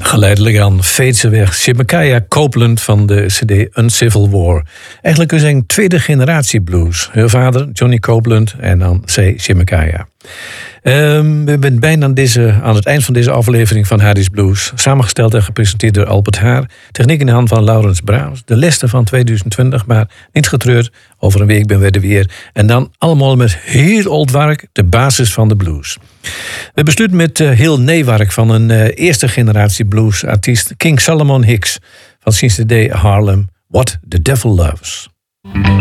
Geleidelijk aan veet ze weg Shemekia Copeland van de cd Uncivil War. Eigenlijk is een tweede generatie blues. Hun vader, Johnny Copeland, en dan zij Shemekia. We zijn bijna aan het eind van deze aflevering van Harry's Blues. Samengesteld en gepresenteerd door Albert Haar. Techniek in de hand van Laurens Braams. De lessen van 2020, maar niet getreurd. Over een week ben we er weer. En dan allemaal met heel oud werk, de basis van de blues. We besluiten met heel neewerk van een eerste generatie bluesartiest, King Solomon Hicks, van sinds de day Harlem, What the Devil Loves.